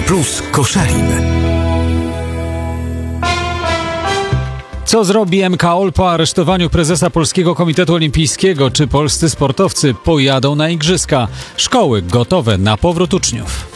Plus Koszalin. Co zrobi MKOl po aresztowaniu prezesa Polskiego Komitetu Olimpijskiego? Czy polscy sportowcy pojadą na igrzyska? Szkoły gotowe na powrót uczniów.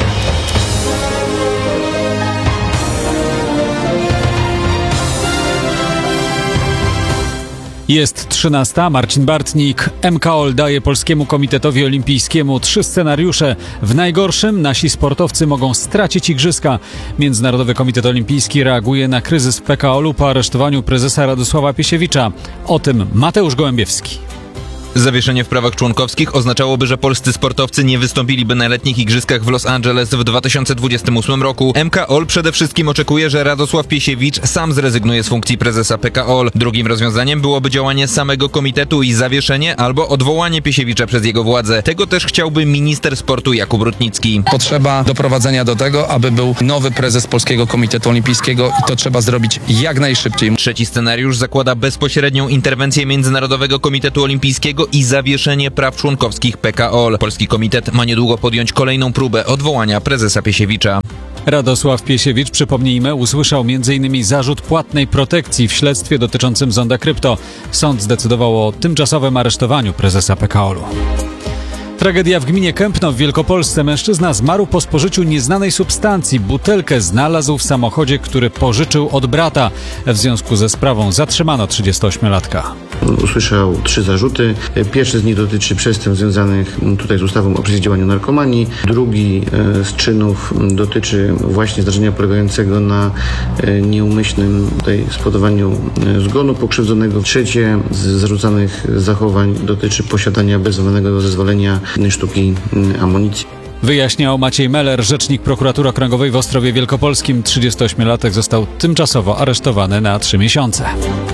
Jest 13. Marcin Bartnik. MKOl daje Polskiemu Komitetowi Olimpijskiemu 3 scenariusze. W najgorszym nasi sportowcy mogą stracić igrzyska. Międzynarodowy Komitet Olimpijski reaguje na kryzys w PKOL-u po aresztowaniu prezesa Radosława Piesiewicza. O tym Mateusz Gołębiewski. Zawieszenie w prawach członkowskich oznaczałoby, że polscy sportowcy nie wystąpiliby na letnich igrzyskach w Los Angeles w 2028 roku. MKOl przede wszystkim oczekuje, że Radosław Piesiewicz sam zrezygnuje z funkcji prezesa PKOL. Drugim rozwiązaniem byłoby działanie samego komitetu i zawieszenie albo odwołanie Piesiewicza przez jego władzę. Tego też chciałby minister sportu Jakub Rutnicki. Potrzeba doprowadzenia do tego, aby był nowy prezes Polskiego Komitetu Olimpijskiego i to trzeba zrobić jak najszybciej. Trzeci scenariusz zakłada bezpośrednią interwencję Międzynarodowego Komitetu Olimpijskiego i zawieszenie praw członkowskich PKOL. Polski komitet ma niedługo podjąć kolejną próbę odwołania prezesa Piesiewicza. Radosław Piesiewicz, przypomnijmy, usłyszał m.in. zarzut płatnej protekcji w śledztwie dotyczącym Zonda Krypto. Sąd zdecydował o tymczasowym aresztowaniu prezesa PKOL-u. Tragedia w gminie Kępno w Wielkopolsce. Mężczyzna zmarł po spożyciu nieznanej substancji. Butelkę znalazł w samochodzie, który pożyczył od brata. W związku ze sprawą zatrzymano 38-latka. Usłyszał 3 zarzuty. Pierwszy z nich dotyczy przestępstw związanych tutaj z ustawą o przeciwdziałaniu narkomanii. Drugi z czynów dotyczy właśnie zdarzenia polegającego na nieumyślnym spowodowaniu zgonu pokrzywdzonego. Trzecie z zarzucanych zachowań dotyczy posiadania bez wydanego zezwolenia sztuki amunicji. Wyjaśniał Maciej Meller, rzecznik Prokuratury Okręgowej w Ostrowie Wielkopolskim. 38-latek został tymczasowo aresztowany na 3 miesiące.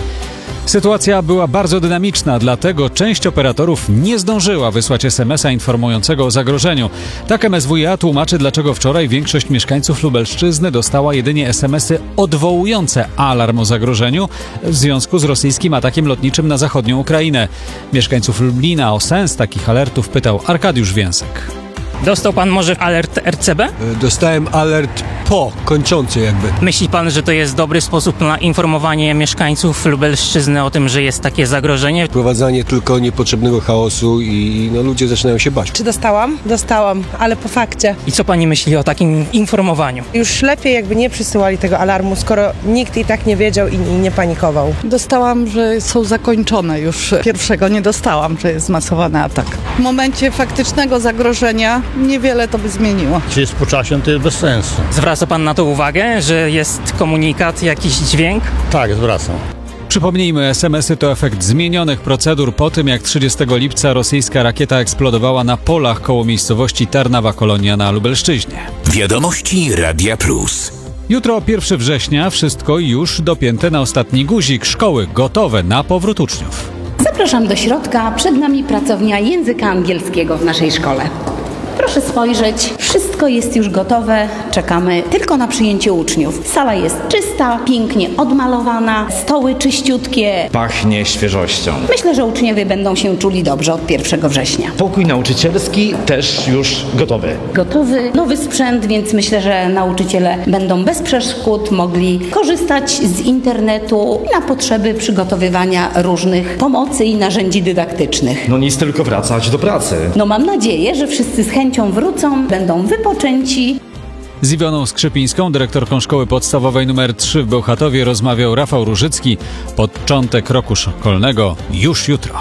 Sytuacja była bardzo dynamiczna, dlatego część operatorów nie zdążyła wysłać SMS-a informującego o zagrożeniu. Tak MSWiA tłumaczy, dlaczego wczoraj większość mieszkańców Lubelszczyzny dostała jedynie SMS-y odwołujące alarm o zagrożeniu w związku z rosyjskim atakiem lotniczym na zachodnią Ukrainę. Mieszkańców Lublina o sens takich alertów pytał Arkadiusz Więsek. Dostał pan może alert RCB? Dostałem alert kończący jakby. Myśli pan, że to jest dobry sposób na informowanie mieszkańców Lubelszczyzny o tym, że jest takie zagrożenie? Wprowadzanie tylko niepotrzebnego chaosu i ludzie zaczynają się bać. Czy dostałam? Dostałam, ale po fakcie. I co pani myśli o takim informowaniu? Już lepiej jakby nie przysyłali tego alarmu, skoro nikt i tak nie wiedział i nie panikował. Dostałam, że są zakończone już. Pierwszego nie dostałam, że jest zmasowany atak. W momencie faktycznego zagrożenia niewiele to by zmieniło. Czy jest po czasie, to jest bez sensu. Zwraca pan na to uwagę, że jest komunikat, jakiś dźwięk? Tak, zwracam. Przypomnijmy, SMS-y to efekt zmienionych procedur po tym, jak 30 lipca rosyjska rakieta eksplodowała na polach koło miejscowości Tarnawa Kolonia na Lubelszczyźnie. Wiadomości Radia Plus. Jutro 1 września, wszystko już dopięte na ostatni guzik. Szkoły gotowe na powrót uczniów. Zapraszam do środka, przed nami pracownia języka angielskiego w naszej szkole. Proszę spojrzeć, wszystko jest już gotowe, czekamy tylko na przyjęcie uczniów. Sala jest czysta, pięknie odmalowana, stoły czyściutkie. Pachnie świeżością. Myślę, że uczniowie będą się czuli dobrze od 1 września. Pokój nauczycielski też już gotowy. Gotowy nowy sprzęt, więc myślę, że nauczyciele będą bez przeszkód mogli korzystać z internetu na potrzeby przygotowywania różnych pomocy i narzędzi dydaktycznych. No nic, tylko wracać do pracy. No mam nadzieję, że wszyscy z chęcią wrócą, będą wypoczęci. Z Iwoną Skrzypińską, dyrektorką szkoły podstawowej nr 3 w Bełchatowie, rozmawiał Rafał Różycki. Początek roku szkolnego już jutro.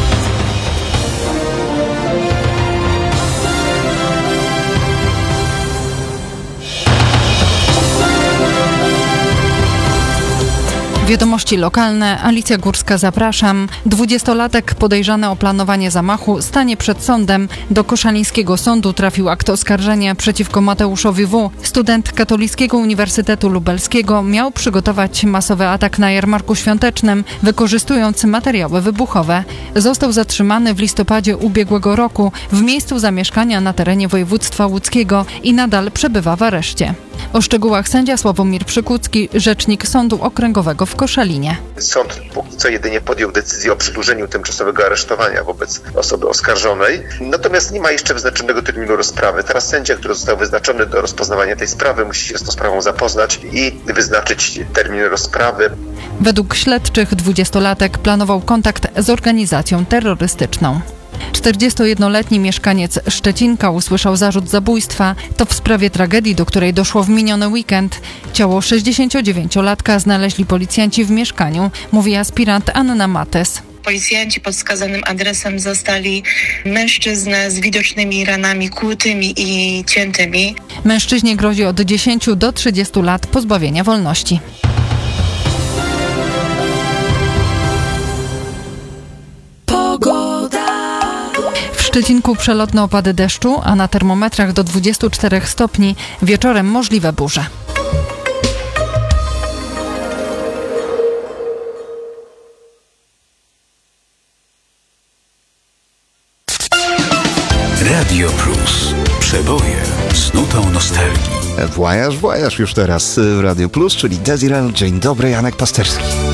Wiadomości lokalne. Alicja Górska, zapraszam. 20-latek podejrzany o planowanie zamachu stanie przed sądem. Do koszalińskiego sądu trafił akt oskarżenia przeciwko Mateuszowi W. Student Katolickiego Uniwersytetu Lubelskiego miał przygotować masowy atak na jarmarku świątecznym, wykorzystując materiały wybuchowe. Został zatrzymany w listopadzie ubiegłego roku w miejscu zamieszkania na terenie województwa łódzkiego i nadal przebywa w areszcie. O szczegółach sędzia Sławomir Przykucki, rzecznik Sądu Okręgowego w Koszalinie. Sąd póki co jedynie podjął decyzję o przedłużeniu tymczasowego aresztowania wobec osoby oskarżonej, natomiast nie ma jeszcze wyznaczonego terminu rozprawy. Teraz sędzia, który został wyznaczony do rozpoznawania tej sprawy, musi się z tą sprawą zapoznać i wyznaczyć termin rozprawy. Według śledczych 20-latek planował kontakt z organizacją terrorystyczną. 41-letni mieszkaniec Szczecinka usłyszał zarzut zabójstwa. To w sprawie tragedii, do której doszło w miniony weekend. Ciało 69-latka znaleźli policjanci w mieszkaniu, mówi aspirant Anna Mates. Policjanci pod wskazanym adresem zastali mężczyznę z widocznymi ranami kłutymi i ciętymi. Mężczyźnie grozi od 10 do 30 lat pozbawienia wolności. W Szczecinku przelotne opady deszczu, a na termometrach do 24 stopni. Wieczorem możliwe burze. Radio Plus. Przeboje z nutą nostalgii. Voyage już teraz w Radio Plus, czyli Desirel. Dzień dobry, Janek Pasterski.